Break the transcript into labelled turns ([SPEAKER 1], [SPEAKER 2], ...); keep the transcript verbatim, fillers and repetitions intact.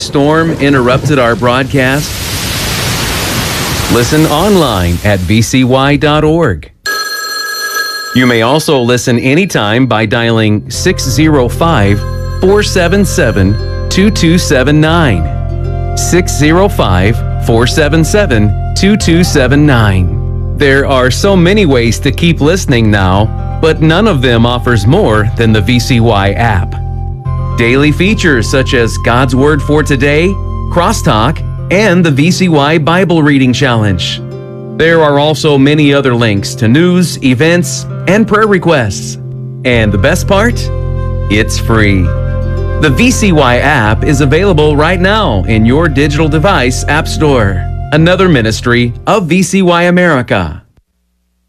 [SPEAKER 1] Storm interrupted our broadcast? Listen online at v c y dot org. You may also listen anytime by dialing six zero five, four seven seven, two two seven nine. six zero five, four seven seven, two two seven nine. There are so many ways to keep listening now, but none of them offers more than the V C Y app. Daily features such as God's Word for Today, Crosstalk, and the V C Y Bible Reading Challenge. There are also many other links to news, events, and prayer requests. And the best part? It's free. The V C Y app is available right now in your digital device app store. Another ministry of V C Y America.